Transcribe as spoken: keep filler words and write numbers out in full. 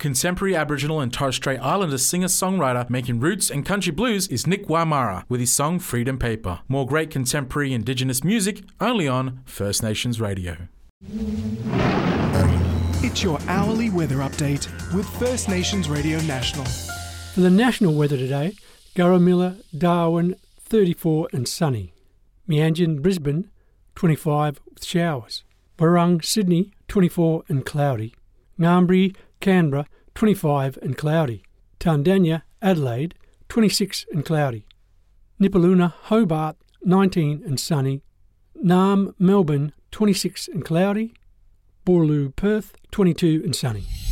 Contemporary Aboriginal and Torres Strait Islander singer-songwriter making roots and country blues is Nick Waimara with his song Freedom Paper. More great contemporary Indigenous music only on First Nations Radio. It's your hourly weather update with First Nations Radio National. For the national weather today, Garramilla, Darwin, thirty-four and sunny. Meanjin, Brisbane, twenty-five with showers. Warrung, Sydney, twenty-four and cloudy. Ngambri, Canberra, twenty-five and cloudy. Tandanya, Adelaide, twenty-six and cloudy. Nipaluna, Hobart, nineteen and sunny. Naarm, Melbourne, twenty-six and cloudy. Boorloo, Perth, twenty-two and sunny.